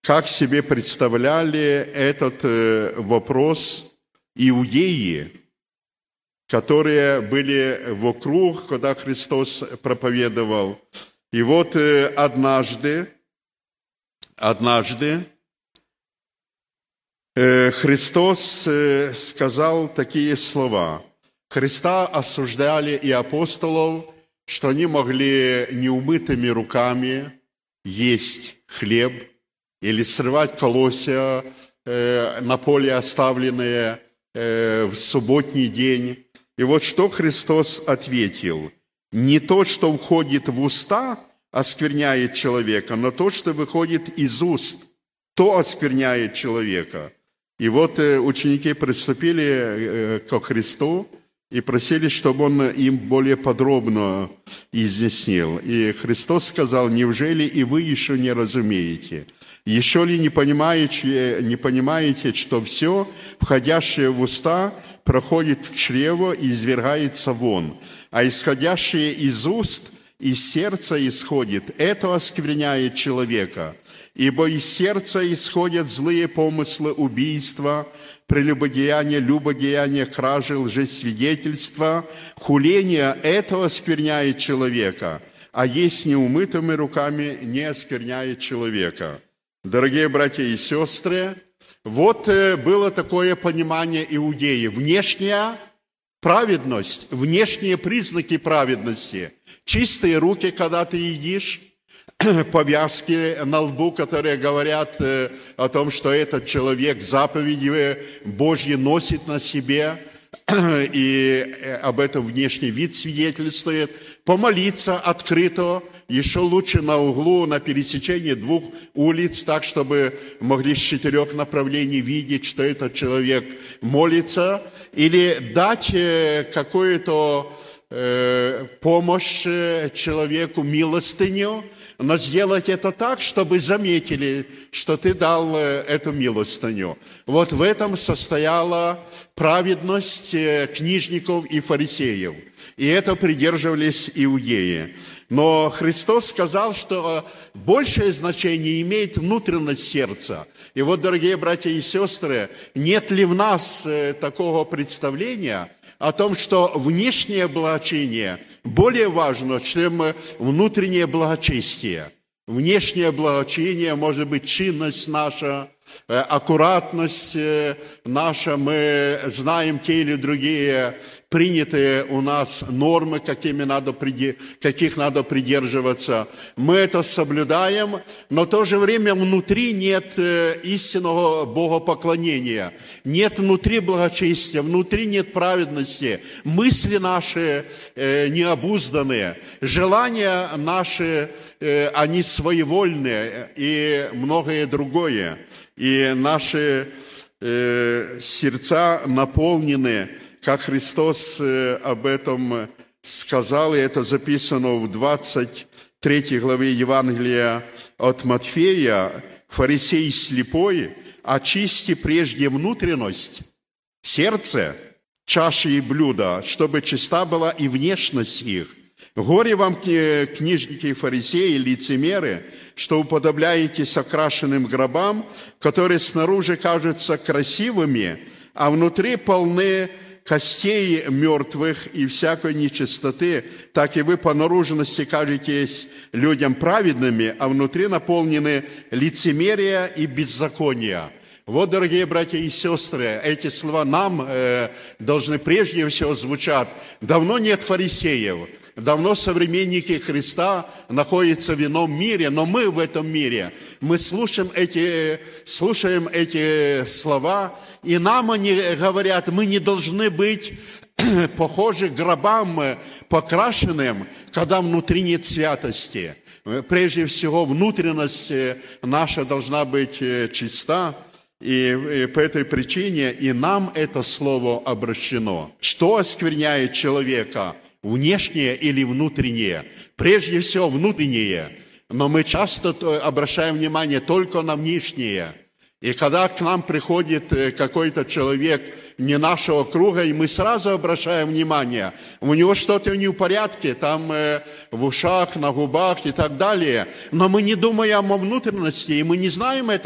как себе представляли этот вопрос иудеи, которые были вокруг, когда Христос проповедовал. И вот однажды Христос сказал такие слова. Христа осуждали и апостолов, что они могли неумытыми руками есть хлеб или срывать колосья на поле, оставленные в субботний день. И вот что Христос ответил. Не то, что входит в уста, оскверняет человека, но то, что выходит из уст, то оскверняет человека. И вот ученики приступили ко Христу и просили, чтобы Он им более подробно изъяснил. И Христос сказал: неужели и вы еще не разумеете? Еще ли не понимаете, что все, входящее в уста, проходит в чрево и извергается вон, а исходящее из уст, из сердца исходит, это оскверняет человека. Ибо из сердца исходят злые помыслы, убийства, прелюбодеяния, любодеяния, кражи, лжесвидетельства, хуления, это оскверняет человека, а есть неумытыми руками не оскверняет человека. Дорогие братья и сестры, вот было такое понимание иудеи. Внешняя праведность, внешние признаки праведности. Чистые руки, когда ты едишь, повязки на лбу, которые говорят о том, что этот человек заповеди Божьи носит на себе, и об этом внешний вид свидетельствует. Помолиться открыто, еще лучше на углу, на пересечении двух улиц, так, чтобы могли с 4 направлений видеть, что этот человек молится, или дать какую-то помощь человеку, милостыню, но сделать это так, чтобы заметили, что ты дал эту милостыню. Вот в этом состояла праведность книжников и фарисеев. И это придерживались иудеи. Но Христос сказал, что большее значение имеет внутренность сердца. И вот, дорогие братья и сестры, нет ли в нас такого представления о том, что внешнее благочестие более важно, чем внутреннее благочестие? Внешнее благочестие может быть чинность наша, аккуратность наша, мы знаем те или другие принятые у нас нормы, каких надо придерживаться. Мы это соблюдаем, но в то же время внутри нет истинного богопоклонения, нет внутри благочестия, внутри нет праведности, мысли наши необузданные, желания наши, они своевольные и многое другое. И наши сердца наполнены, как Христос об этом сказал, и это записано в 23 главе Евангелия от Матфея: «Фарисей слепой, очисти прежде внутренность, сердце, чаши и блюда, чтобы чиста была и внешность их. Горе вам, книжники и фарисеи, лицемеры, что уподобляетесь окрашенным гробам, которые снаружи кажутся красивыми, а внутри полны костей мертвых и всякой нечистоты, так и вы по наружности кажетесь людям праведными, а внутри наполнены лицемерия и беззакония». Вот, дорогие братья и сестры, эти слова нам должны прежде всего звучать. Давно нет фарисеев, давно современники Христа находятся в ином мире, но мы в этом мире. Мы слушаем эти слова, и нам они говорят: мы не должны быть похожи к гробам покрашенным, когда внутри нет святости. Прежде всего, внутренность наша должна быть чиста. И по этой причине и нам это слово обращено. Что оскверняет человека? Внешнее или внутреннее? Прежде всего внутреннее. Но мы часто обращаем внимание только на внешнее. И когда к нам приходит какой-то человек не нашего круга, и мы сразу обращаем внимание, у него что-то не в порядке, там в ушах, на губах и так далее. Но мы не думаем о внутренности, и мы не знаем этого.